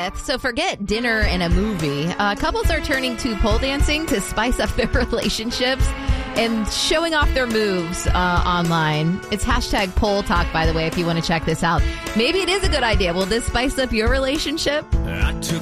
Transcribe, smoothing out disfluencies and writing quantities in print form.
with, so forget dinner and a movie. Couples are turning to pole dancing to spice up their relationships and showing off their moves online. It's hashtag pole talk, by the way, if you want to check this out. Maybe it is a good idea. Will this spice up your relationship? I took